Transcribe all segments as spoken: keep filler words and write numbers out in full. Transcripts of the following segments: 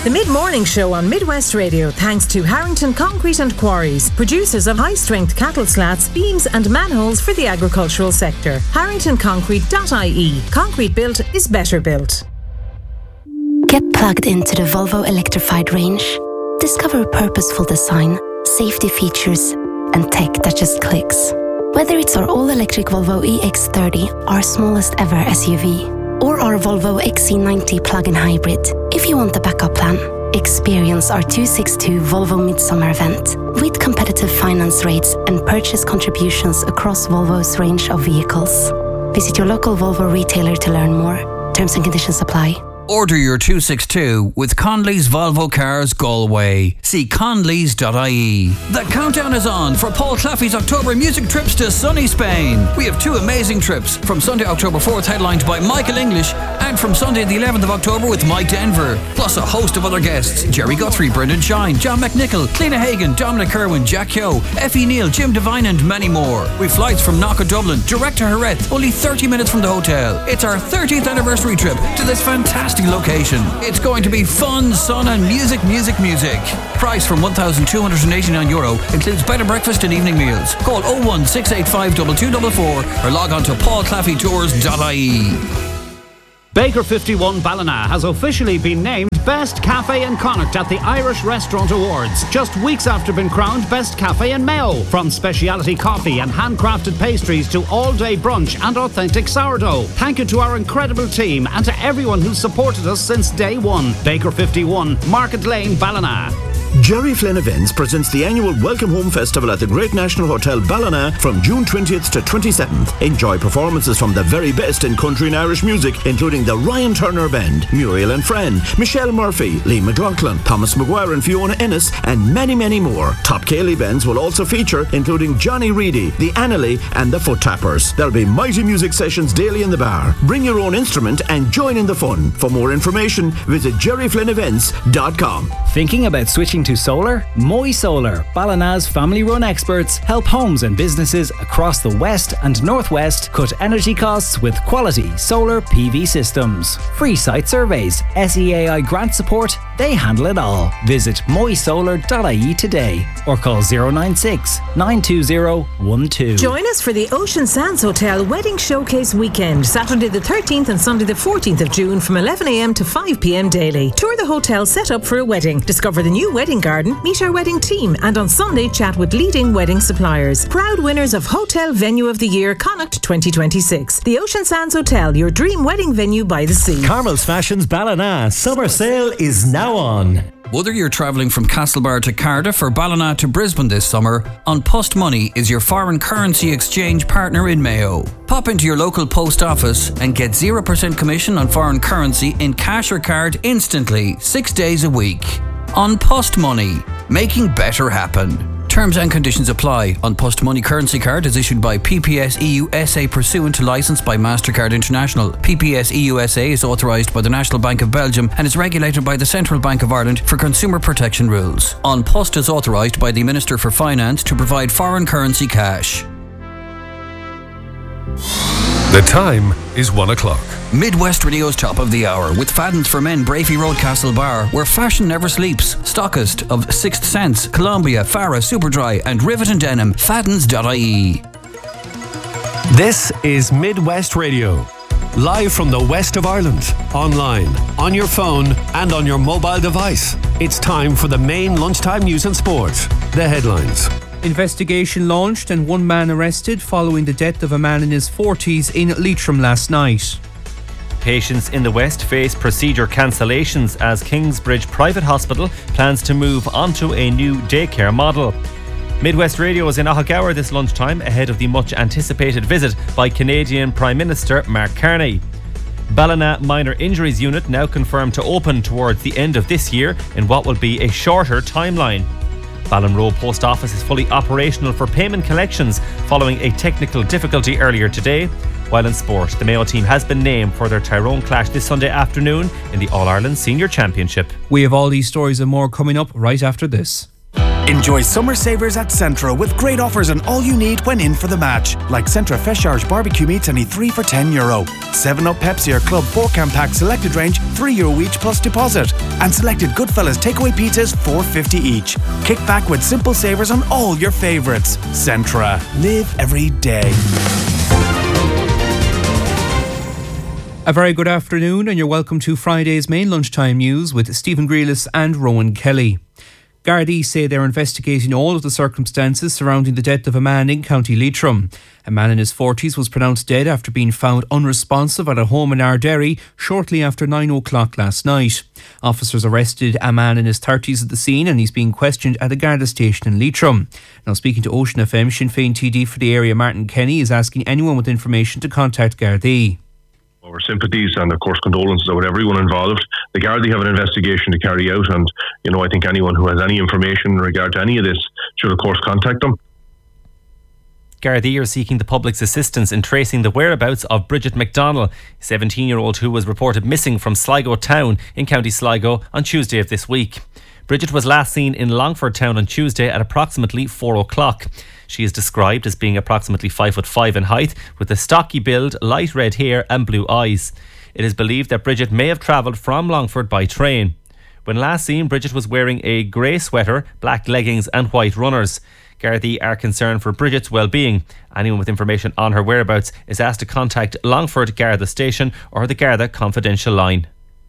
The mid-morning show on Midwest Radio, thanks to Harrington Concrete and Quarries, producers of high-strength cattle slats, beams and manholes for the agricultural sector. harrington concrete dot I E. Concrete built is better built. Get plugged into the Volvo electrified range. Discover purposeful design, safety features, and tech that just clicks. Whether it's our all-electric Volvo E X thirty, our smallest ever S U V, or our Volvo X C ninety plug-in hybrid, if you want the backup plan, experience our two sixty-two Volvo Midsummer event with competitive finance rates and purchase contributions across Volvo's range of vehicles. Visit your local Volvo retailer to learn more. Terms and conditions apply. Order your two sixty-two with Conley's Volvo Cars Galway. See conleys dot I E. The countdown is on for Paul Claffey's October music trips to sunny Spain. We have two amazing trips, from Sunday October fourth headlined by Michael English, and from Sunday the eleventh of October with Mike Denver, plus a host of other guests: Jerry Guthrie, Brendan Shine, John McNichol, Cliona Hagan, Dominic Kerwin, Jack Yo, Effie Neal, Jim Devine and many more. With flights from Knock at Dublin direct to Jerez, only thirty minutes from the hotel. It's our thirtieth anniversary trip to this fantastic location. It's going to be fun, sun and music, music, music. Price from one thousand two hundred eighty-nine euro, includes bed and breakfast and evening meals. Call oh one six eight five two two four four or log on to paul claffey tours dot I E. Baker fifty-one Ballina has officially been named Best Cafe in Connacht at the Irish Restaurant Awards, just weeks after being crowned Best Cafe in Mayo. From speciality coffee and handcrafted pastries to all-day brunch and authentic sourdough. Thank you to our incredible team and to everyone who's supported us since day one. Baker fifty-one, Market Lane, Ballina. Jerry Flynn Events presents the annual Welcome Home Festival at the Great National Hotel Ballina from June twentieth to twenty-seventh. Enjoy performances from the very best in country and Irish music, including the Ryan Turner Band, Muriel and Fran, Michelle Murphy, Lee McLaughlin, Thomas Maguire and Fiona Ennis, and many, many more. Top Cayley bands will also feature, including Johnny Reedy, the Annalee and the Foot Tappers. There'll be mighty music sessions daily in the bar. Bring your own instrument and join in the fun. For more information, visit jerry flynn events dot com. Thinking about switching to solar? Moy Solar, Ballina's family-run experts, help homes and businesses across the west and northwest cut energy costs with quality solar P V systems. Free site surveys, S E A I grant support, they handle it all. Visit moy solar dot I E today or call oh nine six, nine two oh, one two. Join us for the Ocean Sands Hotel Wedding Showcase Weekend, Saturday the thirteenth and Sunday the fourteenth of June from eleven a.m. to five p.m. daily. Tour the hotel set up for a wedding. Discover the new wedding garden, meet our wedding team, and on Sunday chat with leading wedding suppliers. Proud winners of Hotel Venue of the Year Connacht twenty twenty-six. The Ocean Sands Hotel, your dream wedding venue by the sea. Carmel's Fashions Ballina. Summer sale is now on. Whether you're travelling from Castlebar to Cardiff or Ballina to Brisbane this summer, An Post Money is your foreign currency exchange partner in Mayo. Pop into your local post office and get zero percent commission on foreign currency in cash or card instantly, six days a week. An Post Money, making better happen. Terms and conditions apply. An Post Money currency card is issued by P P S E U S A pursuant to licence by MasterCard International. P P S E U S A is authorised by the National Bank of Belgium and is regulated by the Central Bank of Ireland for consumer protection rules. An Post is authorised by the Minister for Finance to provide foreign currency cash. The time is one o'clock. Midwest Radio's top of the hour with Fadden's for Men, Brafey Road, Castlebar, where fashion never sleeps. Stockist of Sixth Sense, Columbia, Farah, Superdry and Rivet and Denim. Faddens dot I E. This is Midwest Radio. Live from the west of Ireland, online, on your phone and on your mobile device. It's time for the main lunchtime news and sport. The headlines. Investigation launched and one man arrested following the death of a man in his forties in Leitrim last night. Patients in the West face procedure cancellations as Kingsbridge Private Hospital plans to move onto a new daycare model. Midwest Radio is in Ahagower this lunchtime ahead of the much anticipated visit by Canadian Prime Minister Mark Carney. Ballina Minor Injuries Unit now confirmed to open towards the end of this year in what will be a shorter timeline. Ballinrobe Post Office is fully operational for payment collections following a technical difficulty earlier today. While in sport, the Mayo team has been named for their Tyrone clash this Sunday afternoon in the All-Ireland Senior Championship. We have all these stories and more coming up right after this. Enjoy summer savers at Centra with great offers on all you need when in for the match. Like Centra Fresh Irish barbecue meats, only three for ten euro. seven up Pepsi or Club four can pack selected range, three euro each plus deposit. And selected Goodfellas takeaway pizzas, four fifty each. Kick back with simple savers on all your favourites. Centra. Live every day. A very good afternoon, and you're welcome to Friday's main lunchtime news with Stephen Grealis and Rowan Kelly. Gardaí say they're investigating all of the circumstances surrounding the death of a man in County Leitrim. A man in his forties was pronounced dead after being found unresponsive at a home in Ardderry shortly after nine o'clock last night. Officers arrested a man in his thirties at the scene, and he's being questioned at a Garda station in Leitrim. Now, speaking to Ocean F M, Sinn Féin T D for the area, Martin Kenny, is asking anyone with information to contact Gardaí. Our sympathies and, of course, condolences with everyone involved. The Gardaí have an investigation to carry out, and, you know, I think anyone who has any information in regard to any of this should, of course, contact them. Gardaí are seeking the public's assistance in tracing the whereabouts of Bridget McDonnell, a seventeen-year-old who was reported missing from Sligo town in County Sligo on Tuesday of this week. Bridget was last seen in Longford town on Tuesday at approximately four o'clock. She is described as being approximately five foot five in height, with a stocky build, light red hair and blue eyes. It is believed that Bridget may have travelled from Longford by train. When last seen, Bridget was wearing a grey sweater, black leggings and white runners. Gardaí are concerned for Bridget's well-being. Anyone with information on her whereabouts is asked to contact Longford Garda Station or the Garda confidential line.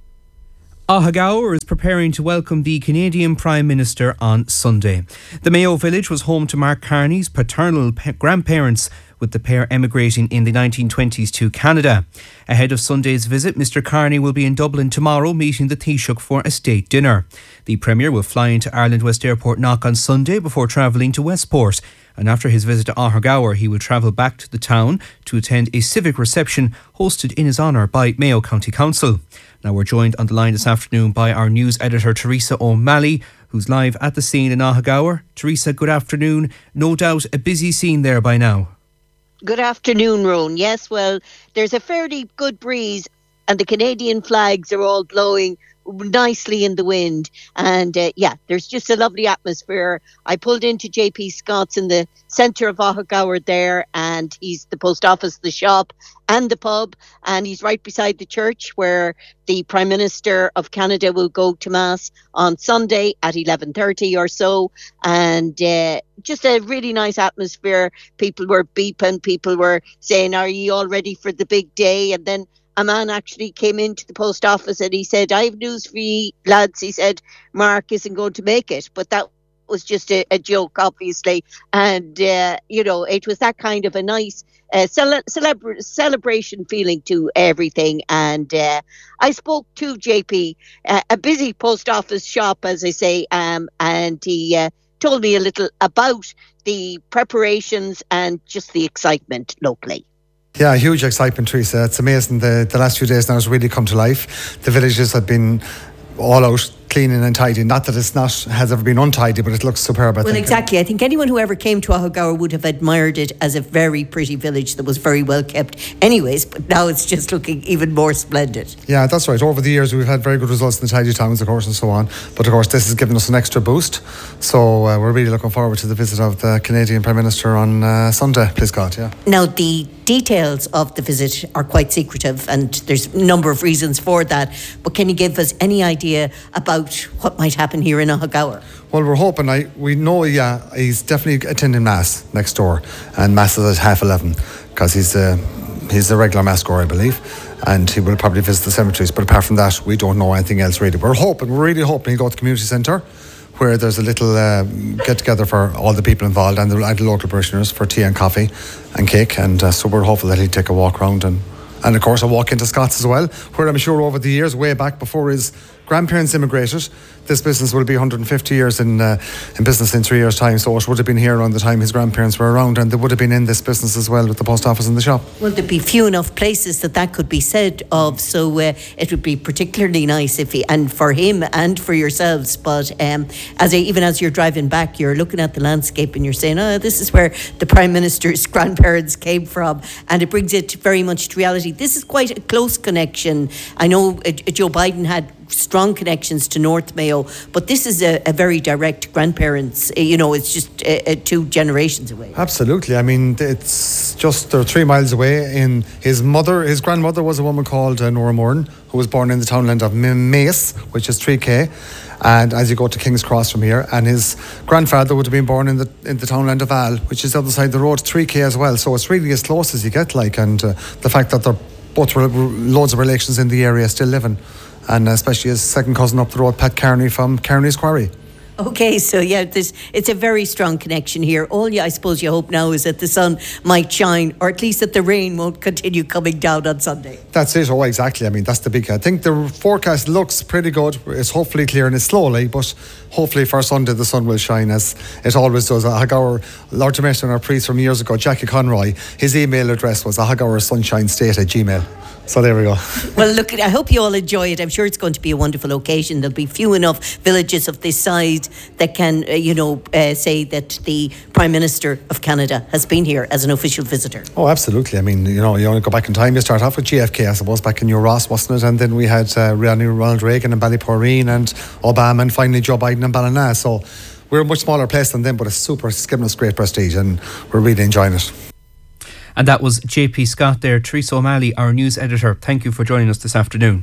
Ahagour is preparing to welcome the Canadian Prime Minister on Sunday. The Mayo village was home to Mark Carney's paternal pa- grandparents, with the pair emigrating in the nineteen twenties to Canada. Ahead of Sunday's visit, Mr Carney will be in Dublin tomorrow meeting the Taoiseach for a state dinner. The Premier will fly into Ireland West Airport Knock on Sunday before travelling to Westport. And after his visit to Ahagour, he will travel back to the town to attend a civic reception hosted in his honour by Mayo County Council. Now, we're joined on the line this afternoon by our news editor, Teresa O'Malley, who's live at the scene in Ahagour. Teresa, good afternoon. No doubt a busy scene there by now. Good afternoon, Rowan. Yes, well, there's a fairly good breeze and the Canadian flags are all blowing nicely in the wind, and uh, yeah, there's just a lovely atmosphere. I pulled into J P Scott's in the centre of Ahagour there, and he's the post office, the shop and the pub, and he's right beside the church where the Prime Minister of Canada will go to Mass on Sunday at eleven thirty or so, and uh, just a really nice atmosphere. People were beeping, people were saying, are you all ready for the big day? And then a man actually came into the post office and he said, I have news for you, lads. He said, Mark isn't going to make it. But that was just a, a joke, obviously. And, uh, you know, it was that kind of a nice uh, cele- celebra- celebration feeling to everything. And uh, I spoke to J P, uh, a busy post office shop, as I say, um, and he uh, told me a little about the preparations and just the excitement locally. Yeah, huge excitement, Teresa. It's amazing. The, the last few days now has really come to life. The villages have been all out cleaning and tidy. Not that it's not has ever been untidy, but it looks superb. I well, think. exactly. I think anyone who ever came to Ahagour would have admired it as a very pretty village that was very well kept anyways, but now it's just looking even more splendid. Yeah, that's right. Over the years, we've had very good results in the tidy towns, of course, and so on. But, of course, this has given us an extra boost. So uh, we're really looking forward to the visit of the Canadian Prime Minister on uh, Sunday, please God, yeah. Now, the details of the visit are quite secretive, and there's a number of reasons for that. But can you give us any idea about what might happen here in Ahagour? Well, we're hoping, I we know, yeah, he's definitely attending Mass next door, and Mass is at half eleven, because he's a, he's a regular Mass goer, I believe, and he will probably visit the cemeteries. But apart from that, we don't know anything else really. We're hoping, we're really hoping he'll go to the community centre, where there's a little uh, get-together for all the people involved and the, and the local parishioners for tea and coffee and cake, and uh, so we're hopeful that he'll take a walk around and, and of course a walk into Scott's as well, where I'm sure over the years, way back before his grandparents immigrated, this business will be one hundred fifty years in uh, in business in three years' time, so it would have been here around the time his grandparents were around, and they would have been in this business as well with the post office and the shop. Well, there'd be few enough places that that could be said of, so uh, it would be particularly nice if he, and for him and for yourselves, but um, as a, even as you're driving back, you're looking at the landscape and you're saying, oh, this is where the Prime Minister's grandparents came from, and it brings it very much to reality. This is quite a close connection. I know uh, Joe Biden had strong connections to North Mayo, but this is a, a very direct grandparents, you know, it's just uh, uh, two generations away. Absolutely. I mean, it's just they're three miles away. In his mother, his grandmother was a woman called uh, Nora Moran, who was born in the townland of Mace, which is three K, and as you go to King's Cross from here, and his grandfather would have been born in the in the townland of Al, which is the other side of the road, three K as well. So it's really as close as you get, like, and uh, the fact that they're both re- loads of relations in the area still living, and especially his second cousin up the road, Pat Kearney from Kearney's Quarry. Okay, so yeah, this, it's a very strong connection here. All you, I suppose you hope now is that the sun might shine, or at least that the rain won't continue coming down on Sunday. That's it. Oh, exactly. I mean, that's the big... I think the forecast looks pretty good. It's hopefully clearing it slowly, but hopefully for Sunday the sun will shine as it always does. I had our Lord Mason, our priest from years ago, Jackie Conroy, his email address was ahagaursunshinestate at gmail. So there we go. Well, look, I hope you all enjoy it. I'm sure it's going to be a wonderful occasion. There'll be few enough villages of this size that can, uh, you know, uh, say that the Prime Minister of Canada has been here as an official visitor. Oh, absolutely. I mean, you know, you only go back in time, you start off with J F K, I suppose, back in New Ross, wasn't it? And then we had uh, Ronald Reagan and Ballyporeen and Obama, and finally Joe Biden and Ballina. So we're a much smaller place than them, but it's super, it's given us great prestige, and we're really enjoying it. And that was J P Scott there. Teresa O'Malley, our news editor. Thank you for joining us this afternoon.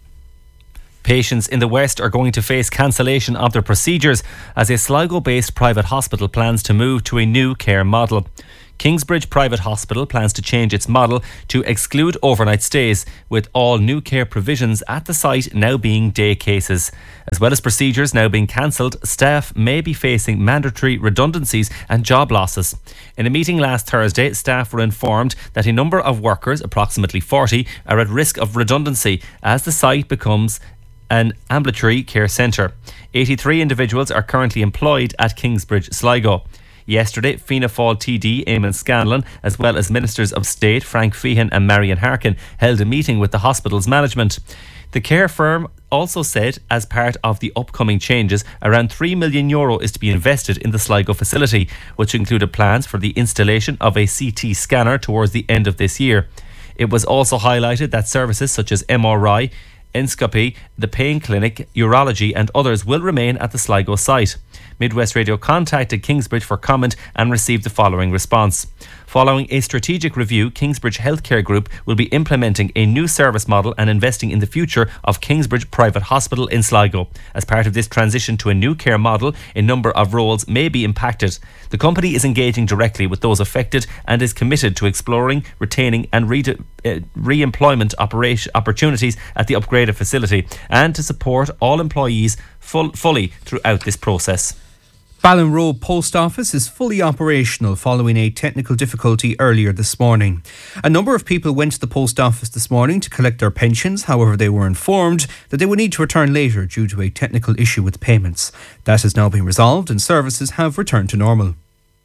Patients in the West are going to face cancellation of their procedures as a Sligo-based private hospital plans to move to a new care model. Kingsbridge Private Hospital plans to change its model to exclude overnight stays, with all new care provisions at the site now being day cases. As well as procedures now being cancelled, staff may be facing mandatory redundancies and job losses. In a meeting last Thursday, staff were informed that a number of workers, approximately forty, are at risk of redundancy as the site becomes an ambulatory care centre. eighty-three individuals are currently employed at Kingsbridge Sligo. Yesterday, Fianna Fáil T D Eamon Scanlon, as well as Ministers of State Frank Feehan and Marion Harkin, held a meeting with the hospital's management. The care firm also said, as part of the upcoming changes, around three million euro is to be invested in the Sligo facility, which included plans for the installation of a C T scanner towards the end of this year. It was also highlighted that services such as M R I, endoscopy, the pain clinic, urology and others will remain at the Sligo site. Midwest Radio contacted Kingsbridge for comment and received the following response. Following a strategic review, Kingsbridge Healthcare Group will be implementing a new service model and investing in the future of Kingsbridge Private Hospital in Sligo. As part of this transition to a new care model, a number of roles may be impacted. The company is engaging directly with those affected and is committed to exploring, retaining and re- uh, re-employment operation opportunities at the upgraded facility and to support all employees full, fully throughout this process. Ballinrobe Post Office is fully operational following a technical difficulty earlier this morning. A number of people went to the post office this morning to collect their pensions. However, they were informed that they would need to return later due to a technical issue with payments. That has now been resolved and services have returned to normal.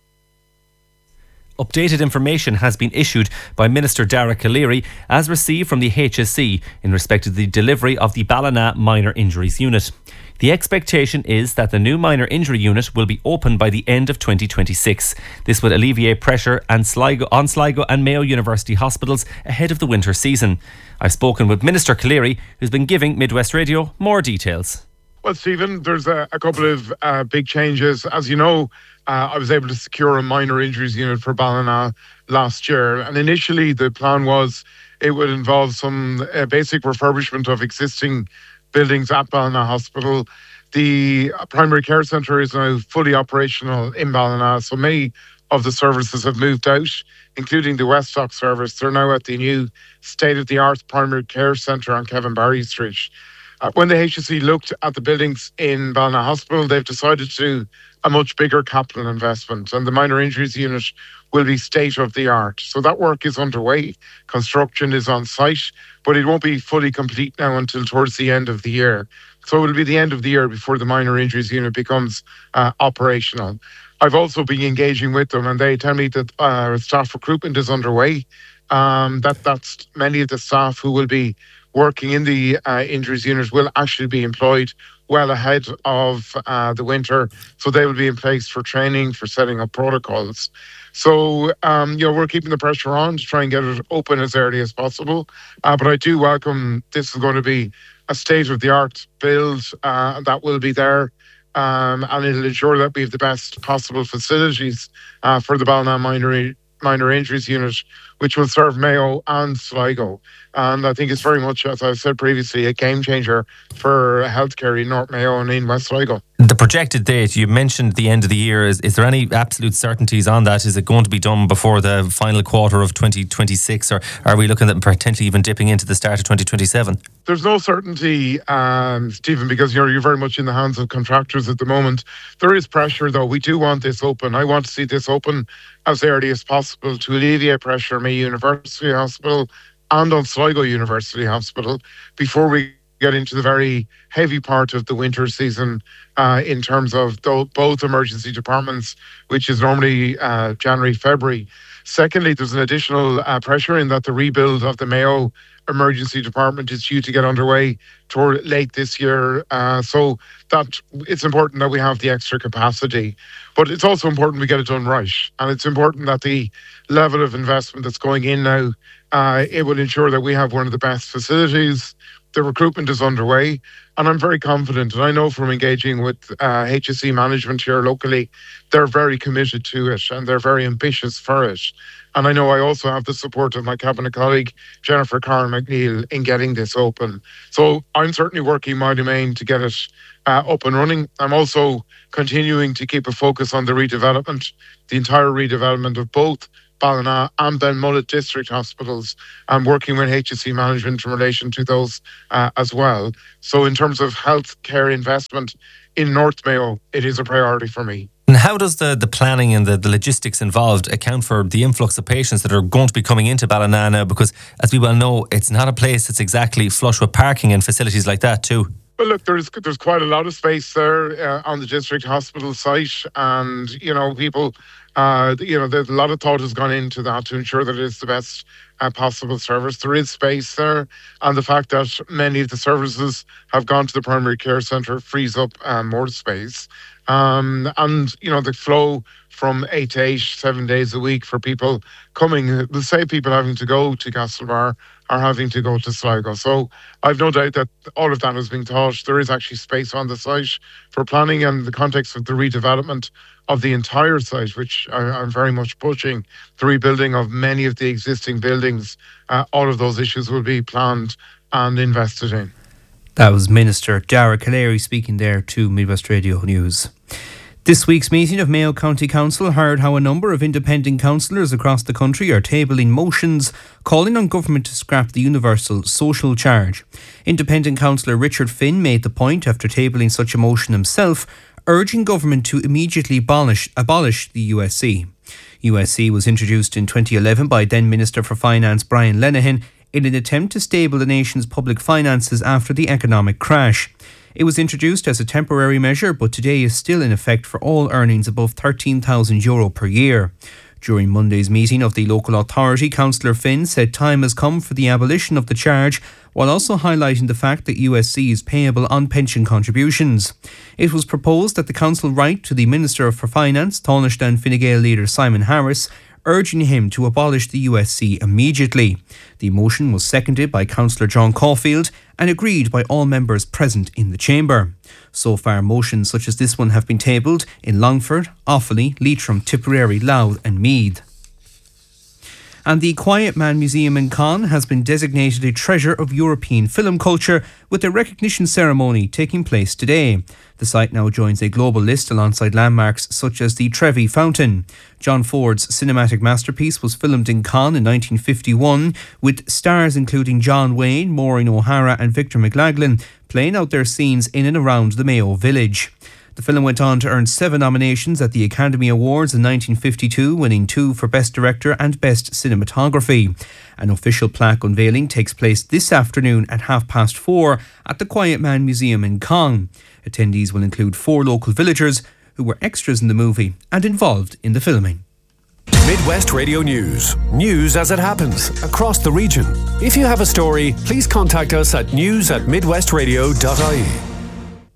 Updated information has been issued by Minister Dara Calleary as received from the H S E in respect to the delivery of the Ballina Minor Injuries Unit. The expectation is that the new minor injury unit will be open by the end of twenty twenty-six. This would alleviate pressure and Sligo, on Sligo and Mayo University hospitals ahead of the winter season. I've spoken with Minister Calleary, who's been giving Midwest Radio more details. Well, Stephen, there's a, a couple of uh, big changes. As you know, uh, I was able to secure a minor injuries unit for Ballina last year. And initially, the plan was it would involve some uh, basic refurbishment of existing buildings at Ballina Hospital. The primary care centre is now fully operational in Ballina, so many of the services have moved out, including the Weststock service. They're now at the new state-of-the-art primary care centre on Kevin Barry Street. Uh, when the H S E looked at the buildings in Ballina Hospital, they've decided to do a much bigger capital investment, and the minor injuries unit will be state-of-the-art. So that work is underway. Construction is on site, but it won't be fully complete now until towards the end of the year. So it will be the end of the year before the minor injuries unit becomes uh, operational. I've also been engaging with them, and they tell me that uh, staff recruitment is underway. Um, that that's many of the staff who will be working in the uh, injuries unit will actually be employed well ahead of uh, the winter. So they will be in place for training, for setting up protocols. So, um, you know, we're keeping the pressure on to try and get it open as early as possible. Uh, but I do welcome, this is going to be a state-of-the-art build uh, that will be there. Um, and it'll ensure that we have the best possible facilities uh, for the Ballina Minor, minor Injuries Unit, which will serve Mayo and Sligo. And I think it's very much, as I've said previously, a game changer for healthcare in North Mayo and in West Sligo. The projected date, you mentioned the end of the year. Is, is there any absolute certainties on that? Is it going to be done before the final quarter of twenty twenty-six, or are we looking at potentially even dipping into the start of twenty twenty-seven? There's no certainty, um, Stephen, because you're, you're very much in the hands of contractors at the moment. There is pressure, though. We do want this open. I want to see this open as early as possible to alleviate pressure on Mayo University Hospital and on Sligo University Hospital before we get into the very heavy part of the winter season uh, in terms of th- both emergency departments, which is normally uh, January, February. Secondly, there's an additional uh, pressure in that the rebuild of the Mayo Emergency Department is due to get underway toward late this year. Uh, so that it's important that we have the extra capacity, but it's also important we get it done right. And it's important that the level of investment that's going in now, uh, it will ensure that we have one of the best facilities. The recruitment is underway, and I'm very confident, and I know from engaging with uh, H S E management here locally, they're very committed to it and they're very ambitious for it. And I know I also have the support of my cabinet colleague, Jennifer Carr McNeil, in getting this open. So I'm certainly working my domain to get it uh, up and running. I'm also continuing to keep a focus on the redevelopment, the entire redevelopment of both Ballina and Benmullet district hospitals, and working with H S E management in relation to those uh, as well. So in terms of healthcare investment in North Mayo, it is a priority for me. And how does the, the planning and the, the logistics involved account for the influx of patients that are going to be coming into Ballina now? Because as we well know, it's not a place that's exactly flush with parking and facilities like that too. Well, look, there's there's quite a lot of space there uh, on the district hospital site, and you know, people, uh, you know, there's a lot of thought has gone into that to ensure that it's the best uh, possible service. There is space there, and the fact that many of the services have gone to the primary care centre frees up uh, more space. Um, and you know, the flow from eight to eight, seven days a week for people coming, the same people having to go to Castlebar are having to go to Sligo. So I've no doubt that all of that is being thought. There is actually space on the site for planning and the context of the redevelopment of the entire site, which I, I'm very much pushing, the rebuilding of many of the existing buildings. Uh, all of those issues will be planned and invested in. That was Minister Dara Callery speaking there to Midwest Radio News. This week's meeting of Mayo County Council heard how a number of independent councillors across the country are tabling motions calling on government to scrap the universal social charge. Independent councillor Richard Finn made the point after tabling such a motion himself, urging government to immediately abolish, abolish the U S C. U S C was introduced in twenty eleven by then Minister for Finance Brian Lenihan in an attempt to stable the nation's public finances after the economic crash. It was introduced as a temporary measure, but today is still in effect for all earnings above thirteen thousand euro per year. During Monday's meeting of the local authority, Councillor Finn said time has come for the abolition of the charge, while also highlighting the fact that U S C is payable on pension contributions. It was proposed that the council write to the Minister for Finance, Taoiseach Fine Gael leader Simon Harris, urging him to abolish the U S C immediately. The motion was seconded by Councillor John Caulfield and agreed by all members present in the chamber. So far, motions such as this one have been tabled in Longford, Offaly, Leitrim, Tipperary, Louth and Meath. And the Quiet Man Museum in Caen has been designated a treasure of European film culture, with a recognition ceremony taking place today. The site now joins a global list alongside landmarks such as the Trevi Fountain. John Ford's cinematic masterpiece was filmed in Caen in nineteen fifty-one, with stars including John Wayne, Maureen O'Hara and Victor McLaglen playing out their scenes in and around the Mayo village. The film went on to earn seven nominations at the Academy Awards in nineteen fifty-two, winning two for Best Director and Best Cinematography. An official plaque unveiling takes place this afternoon at half past four at the Quiet Man Museum in Caen. Attendees will include four local villagers who were extras in the movie and involved in the filming. Midwest Radio News. News as it happens across the region. If you have a story, please contact us at news at midwestradio dot I E.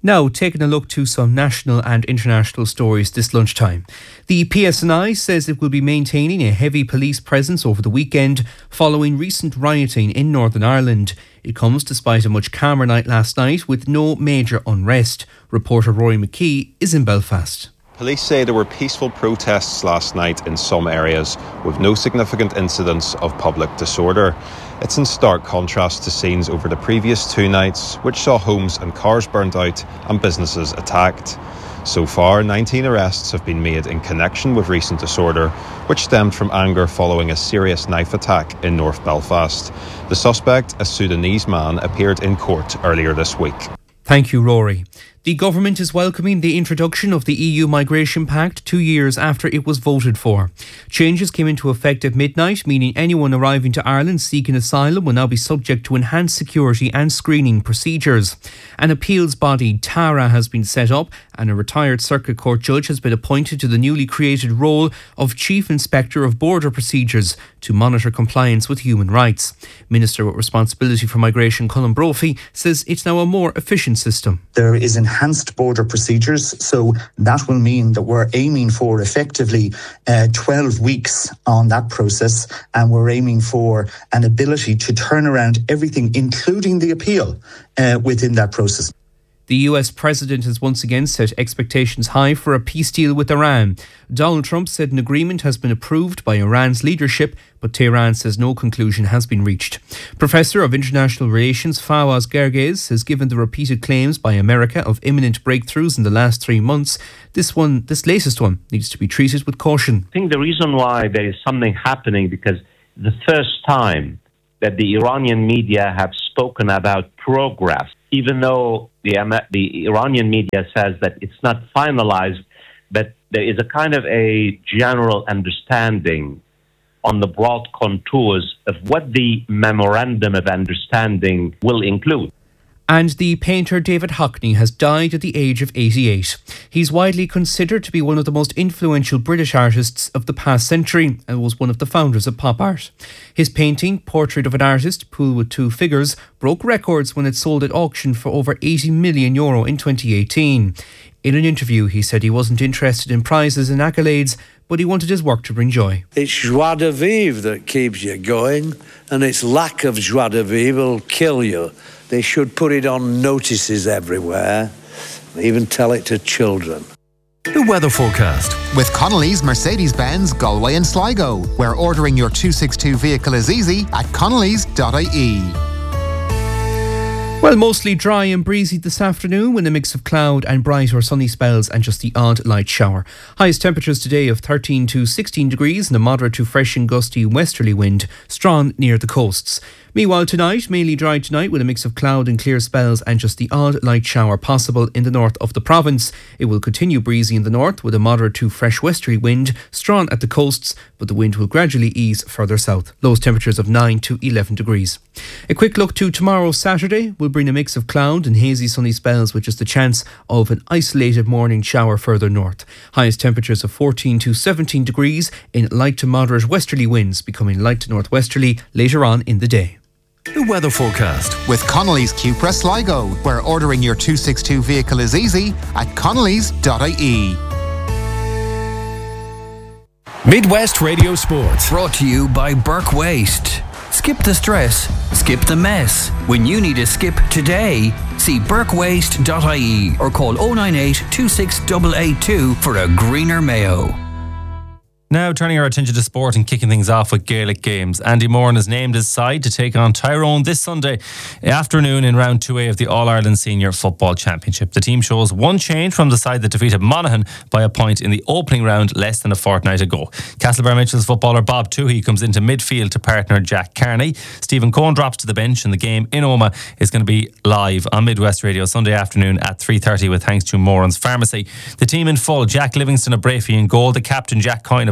Now, taking a look to some national and international stories this lunchtime. The P S N I says it will be maintaining a heavy police presence over the weekend following recent rioting in Northern Ireland. It comes despite a much calmer night last night with no major unrest. Reporter Rory McKee is in Belfast. Police say there were peaceful protests last night in some areas with no significant incidents of public disorder. It's in stark contrast to scenes over the previous two nights, which saw homes and cars burned out and businesses attacked. So far, nineteen arrests have been made in connection with recent disorder, which stemmed from anger following a serious knife attack in North Belfast. The suspect, a Sudanese man, appeared in court earlier this week. Thank you, Rory. The government is welcoming the introduction of the E U Migration Pact two years after it was voted for. Changes came into effect at midnight, meaning anyone arriving to Ireland seeking asylum will now be subject to enhanced security and screening procedures. An appeals body, TARA, has been set up and a retired Circuit Court judge has been appointed to the newly created role of Chief Inspector of Border Procedures to monitor compliance with human rights. Minister with responsibility for migration, Colin Brophy, says it's now a more efficient system. There is enhanced border procedures, so that will mean that we're aiming for effectively uh, twelve weeks on that process, and we're aiming for an ability to turn around everything, including the appeal, uh, within that process. The U S president has once again set expectations high for a peace deal with Iran. Donald Trump said an agreement has been approved by Iran's leadership, but Tehran says no conclusion has been reached. Professor of International Relations Fawaz Gerges has given the repeated claims by America of imminent breakthroughs in the last three months. This one, this latest one, needs to be treated with caution. I think the reason why there is something happening because the first time that the Iranian media have spoken about progress, even though the, the Iranian media says that it's not finalized, but there is a kind of a general understanding on the broad contours of what the memorandum of understanding will include. And the painter David Hockney has died at the age of eighty-eight. He's widely considered to be one of the most influential British artists of the past century and was one of the founders of pop art. His painting, Portrait of an Artist, Pool with Two Figures, broke records when it sold at auction for over eighty million euro in twenty eighteen. In an interview, he said he wasn't interested in prizes and accolades, but he wanted his work to bring joy. It's joie de vivre that keeps you going, and its lack of joie de vivre will kill you. They should put it on notices everywhere, even tell it to children. The weather forecast. With Connolly's Mercedes-Benz Galway and Sligo, where ordering your two sixty-two vehicle is easy at connellys dot I E. Well, mostly dry and breezy this afternoon with a mix of cloud and bright or sunny spells and just the odd light shower. Highest temperatures today of thirteen to sixteen degrees and a moderate to fresh and gusty westerly wind, strong near the coasts. Meanwhile, tonight, mainly dry tonight with a mix of cloud and clear spells and just the odd light shower possible in the north of the province. It will continue breezy in the north with a moderate to fresh westerly wind, strong at the coasts, but the wind will gradually ease further south. Lowest temperatures of nine to eleven degrees. A quick look to tomorrow, Saturday, will bring a mix of cloud and hazy sunny spells with just a chance of an isolated morning shower further north. Highest temperatures of fourteen to seventeen degrees in light to moderate westerly winds, becoming light to northwesterly later on in the day. The weather forecast. With Connolly's Cupra Sligo, where ordering your two sixty-two vehicle is easy at connellys dot I E. Midwest Radio Sports. Brought to you by Burke Waste. Skip the stress, skip the mess. When you need a skip today, see burke waste dot I E or call oh nine eight, two six eight eight two for a greener Mayo. Now turning our attention to sport and kicking things off with Gaelic games. Andy Moran has named his side to take on Tyrone this Sunday afternoon in round two A of the All-Ireland Senior Football Championship. The team shows one change from the side that defeated Monaghan by a point in the opening round less than a fortnight ago. Castlebar Mitchell's footballer Bob Toohey comes into midfield to partner Jack Carney. Stephen Cohen drops to the bench and the game in Omagh is going to be live on Midwest Radio Sunday afternoon at three thirty with thanks to Moran's Pharmacy. The team in full: Jack Livingston of Brafey in goal, the captain Jack Coyne of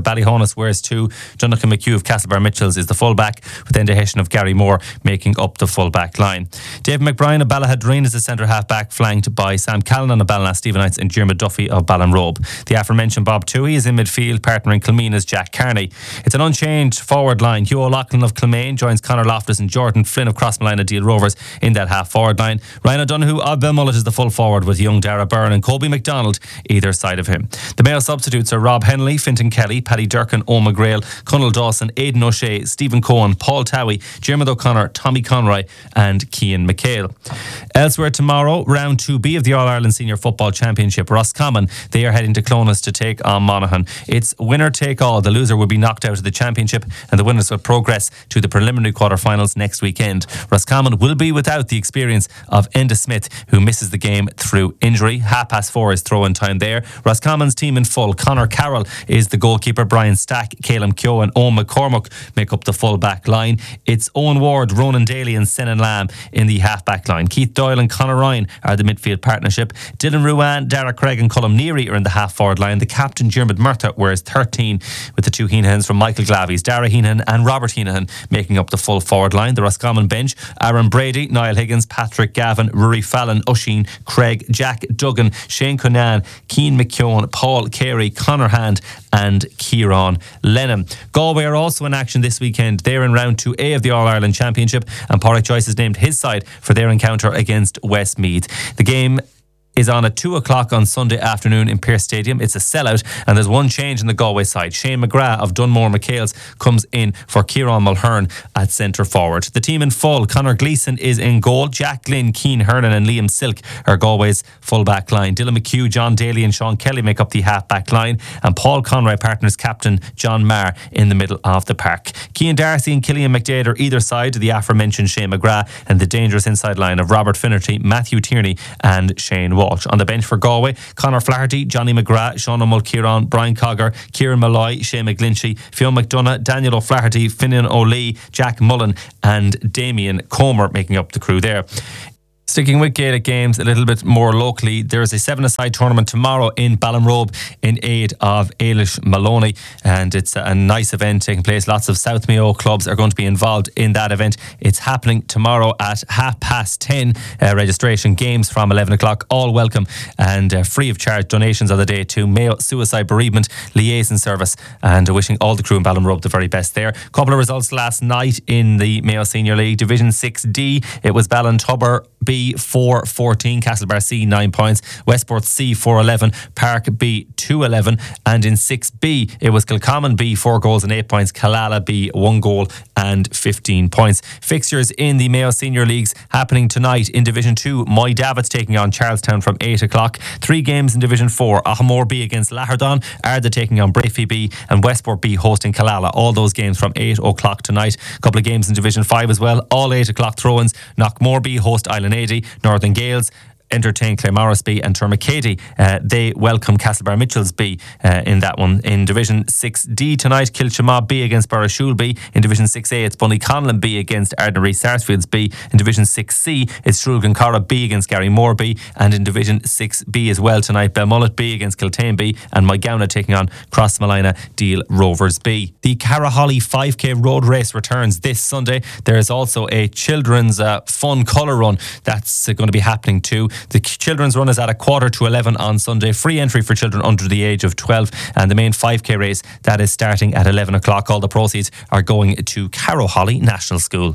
Ballyhonus wears two. Jonathan McHugh of Castlebar Mitchells is the full-back, with Enda Hessian of Gary Moore making up the full-back line. David McBrien of Ballahadreen is the centre half-back, flanked by Sam Callanan of Ballina Stephenites and Jeremy Duffy of Ballinrobe. The aforementioned Bob Toohey is in midfield, partnering Kilmeena's Jack Carney. It's an unchanged forward line. Hugh O'Loughlin of Kilmaine joins Conor Loftus and Jordan Flynn of Crossmalina Deal Rovers in that half-forward line. Ryan O'Donoghue of Belmullet is the full forward, with young Dara Byrne and Colby McDonald either side of him. The Mayo substitutes are Rob Henley, Fintan Kelly, Paddy Durkin, Oma Grail, Conal Dawson, Aidan O'Shea, Stephen Cohen, Paul Towie, Jeremy O'Connor, Tommy Conroy and Cian McHale. Elsewhere tomorrow, round two B of the All-Ireland Senior Football Championship, Roscommon, they are heading to Clones to take on Monaghan. It's winner take all. The loser will be knocked out of the championship and the winners will progress to the preliminary quarter-finals next weekend. Roscommon will be without the experience of Enda Smith, who misses the game through injury. Half past four is throw-in time there. Roscommon's team in full. Conor Carroll is the goalkeeper. Brian Stack, Caleb Keogh and Owen McCormack make up the full-back line. It's Owen Ward, Ronan Daly and Senan Lamb in the half-back line. Keith Doyle and Conor Ryan are the midfield partnership. Dylan Ruan, Dara Craig and Colm Neary are in the half-forward line. The captain, Dermot Murtha, wears thirteen, with the two Heenahans from Michael Glavies, Dara Heenahan and Robert Heenahan making up the full forward line. The Roscommon bench, Aaron Brady, Niall Higgins, Patrick Gavin, Rory Fallon, Oisin, Craig, Jack Duggan, Shane Cunan, Cian McKeown, Paul Carey, Conor Hand and Kieran Lennon. Galway are also in action this weekend. They're in round two A of the All-Ireland Championship and Pádraig Joyce has named his side for their encounter against Westmeath. The game is on at two o'clock on Sunday afternoon in Pearse Stadium. It's a sellout and there's one change in the Galway side. Shane McGrath of Dunmore McHale's comes in for Kieran Mulhern at centre forward. The team in full, Conor Gleeson is in goal. Jack Glynn, Keane Hernan and Liam Silk are Galway's full back line. Dylan McHugh, John Daly and Sean Kelly make up the half back line and Paul Conroy partners captain John Marr in the middle of the park. Cian Darcy and Killian McDade are either side of the aforementioned Shane McGrath and the dangerous inside line of Robert Finnerty, Matthew Tierney and Shane Walsh. On the bench for Galway, Conor Flaherty, Johnny McGrath, Sean O'Mulkieran, Brian Cogger, Kieran Malloy, Shane McGlinchey, Fionn McDonough, Daniel O'Flaherty, Finian O'Lee, Jack Mullen and Damien Comer making up the crew there. Sticking with Gaelic games a little bit more locally, there is a seven-a-side tournament tomorrow in Ballinrobe in aid of Ailish Maloney, and it's a nice event taking place. Lots of South Mayo clubs are going to be involved in that event. It's happening tomorrow at half past ten. Uh, registration games from eleven o'clock, all welcome and uh, free of charge. Donations of the day to Mayo Suicide Bereavement Liaison Service, and uh, wishing all the crew in Ballinrobe the very best there. Couple of results last night in the Mayo Senior League Division six D. It was Ballintubber B four fourteen, Castlebar C nine points, Westport C four eleven, Park B two eleven, and in six B it was Kilcommon B four goals and eight points, Killala B one goal and fifteen points. Fixtures in the Mayo Senior Leagues happening tonight in Division two. Moy Davitt's taking on Charlestown from eight o'clock. Three games in Division four. Ahamore B against Lahardon, Arda taking on Brafey B and Westport B hosting Killala. All those games from eight o'clock tonight. A couple of games in Division five as well. All eight o'clock throw-ins. Knockmore B host Island eighty. Northern Gales entertain Claremorris B and Termacady. Uh, they welcome Castlebar Mitchells B uh, in that one. In Division six D tonight, Kilchamaw B against Burrishoole B. In Division six A, it's Bunnyconlon B against Ardnary Sarsfields B. In Division six C, it's Shrulgancara B against Garrymore B. And in Division six B as well tonight, Belmullet B against Kiltane B and Moygownna taking on Crossmalina Deal Rovers B. The Caraholly five K road race returns this Sunday. There is also a children's uh, fun colour run that's uh, going to be happening too. The children's run is at a quarter to eleven on Sunday. Free entry for children under the age of twelve. And the main five K race, that is starting at eleven o'clock. All the proceeds are going to Caraholly National School.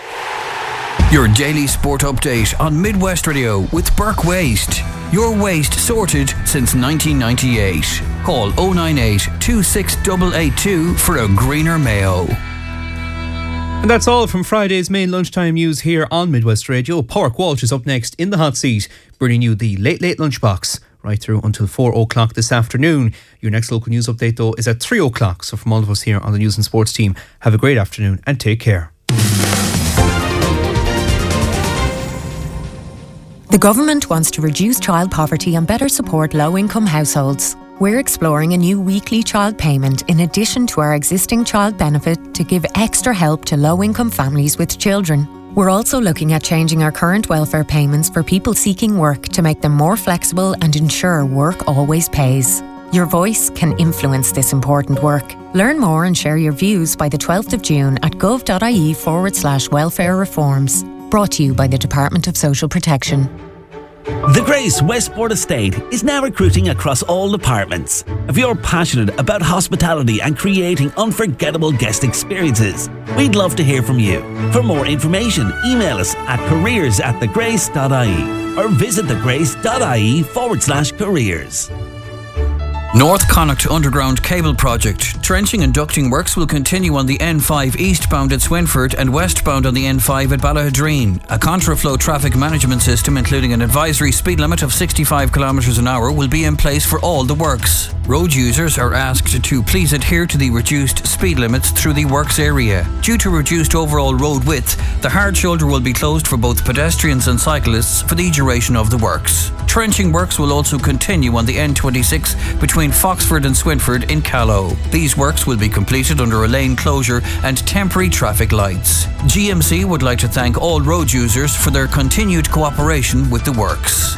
Your daily sport update on Midwest Radio with Burke Waste. Your waste sorted since nineteen ninety-eight. Call oh nine eight, two six eight eight two for a greener Mayo. And that's all from Friday's main lunchtime news here on Midwest Radio. Pádraig Walsh is up next in the hot seat, bringing you the Late Late Lunchbox right through until four o'clock this afternoon. Your next local news update, though, is at three o'clock. So from all of us here on the News and Sports team, have a great afternoon and take care. The government wants to reduce child poverty and better support low-income households. We're exploring a new weekly child payment in addition to our existing child benefit to give extra help to low-income families with children. We're also looking at changing our current welfare payments for people seeking work to make them more flexible and ensure work always pays. Your voice can influence this important work. Learn more and share your views by the twelfth of June at gov.ie forward slash welfare reforms. Brought to you by the Department of Social Protection. The Grace Westport Estate is now recruiting across all departments. If you're passionate about hospitality and creating unforgettable guest experiences, we'd love to hear from you. For more information, email us at careers at thegrace.ie or visit thegrace.ie forward slash careers. North Connacht Underground Cable Project. Trenching and ducting works will continue on the N five eastbound at Swinford and westbound on the N five at Ballahadreen. A contraflow traffic management system, including an advisory speed limit of sixty-five kilometres an hour, will be in place for all the works. Road users are asked to please adhere to the reduced speed limits through the works area. Due to reduced overall road width, the hard shoulder will be closed for both pedestrians and cyclists for the duration of the works. Trenching works will also continue on the N twenty-six between Foxford and Swinford in Callow. These works will be completed under a lane closure and temporary traffic lights. G M C would like to thank all road users for their continued cooperation with the works.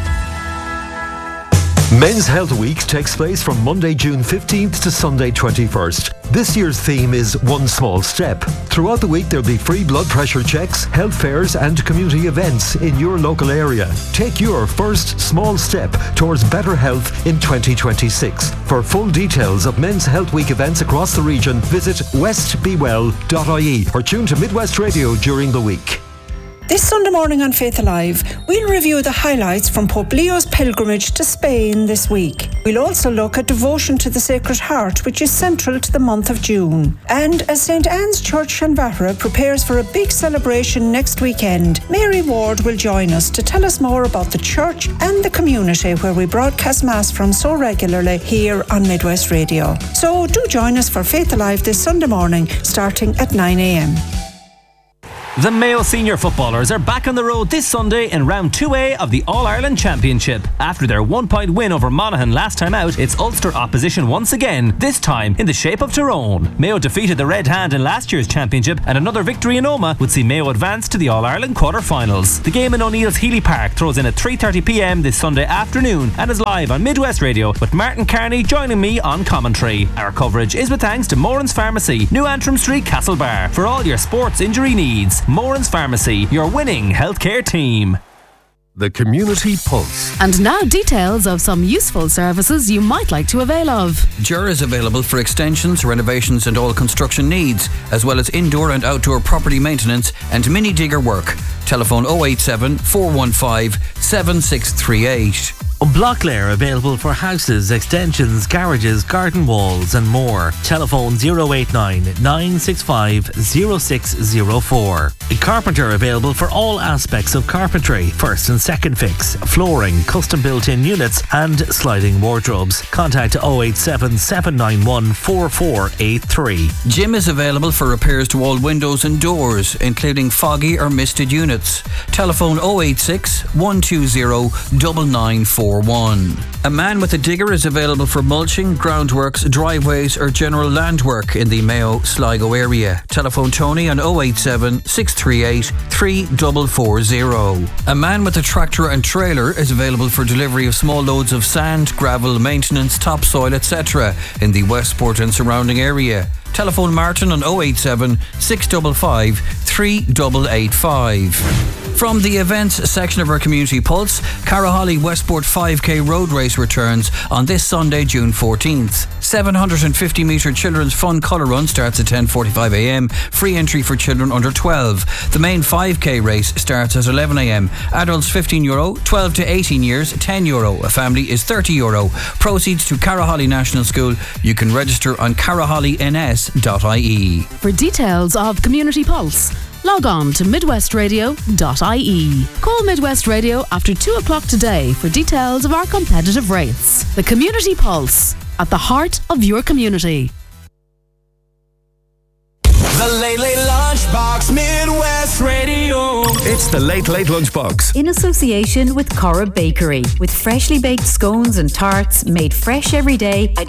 Men's Health Week takes place from Monday, June fifteenth to Sunday, twenty-first. This year's theme is One Small Step. Throughout the week, there'll be free blood pressure checks, health fairs and community events in your local area. Take your first small step towards better health in twenty twenty-six. For full details of Men's Health Week events across the region, visit west be well dot I E or tune to Midwest Radio during the week. This Sunday morning on Faith Alive, we'll review the highlights from Pope Leo's pilgrimage to Spain this week. We'll also look at devotion to the Sacred Heart, which is central to the month of June. And as Saint Anne's Church Shanbahara prepares for a big celebration next weekend, Mary Ward will join us to tell us more about the church and the community where we broadcast Mass from so regularly here on Midwest Radio. So do join us for Faith Alive this Sunday morning, starting at nine a.m. The Mayo senior footballers are back on the road this Sunday in round two A of the All-Ireland Championship. After their one-point win over Monaghan last time out, it's Ulster opposition once again, this time in the shape of Tyrone. Mayo defeated the Red Hand in last year's championship, and another victory in Omagh would see Mayo advance to the All-Ireland quarter-finals. The game in O'Neill's Healy Park throws in at three thirty p.m. this Sunday afternoon and is live on Midwest Radio, with Martin Carney joining me on commentary. Our coverage is with thanks to Moran's Pharmacy, New Antrim Street, Castlebar, for all your sports injury needs. Moran's Pharmacy, your winning healthcare team. The Community Pulse. And now details of some useful services you might like to avail of. J U R is available for extensions, renovations and all construction needs, as well as indoor and outdoor property maintenance and mini digger work. Telephone oh eight seven, four one five, seven six three eight. Blocklair available for houses, extensions, garages, garden walls and more. Telephone oh eight nine, nine six five, oh six oh four. Carpenter available for all aspects of carpentry, first and second fix, flooring, custom built-in units and sliding wardrobes. Contact oh eight seven, seven nine one, four four eight three. Jim is available for repairs to all windows and doors, including foggy or misted units. Telephone oh eight six, one two zero, nine nine four one. A man with a digger is available for mulching, groundworks, driveways or general land work in the Mayo Sligo area. Telephone Tony on oh eight seven, six three eight, three four four zero. A man with a tractor and trailer is available for delivery of small loads of sand, gravel, maintenance, topsoil, et cetera in the Westport and surrounding area. Telephone Martin on oh eight seven, six five five, three eight eight five. From the events section of our Community Pulse, Caraholly Westport five K Road Race returns on this Sunday, June fourteenth. seven hundred fifty metre children's fun colour run starts at ten forty-five a.m. Free entry for children under twelve. The main five K race starts at eleven a.m. Adults fifteen euro, twelve to eighteen years ten euro. A family is thirty euro. Proceeds to Caraholly National School. You can register on caraholly n s dot I E. For details of Community Pulse, log on to midwest radio dot I E. Call Midwest Radio after two o'clock today for details of our competitive rates. The Community Pulse, at the heart of your community. The Late Late Lunchbox, Midwest Radio. It's the Late Late Lunchbox. In association with Cora Bakery, with freshly baked scones and tarts made fresh every day.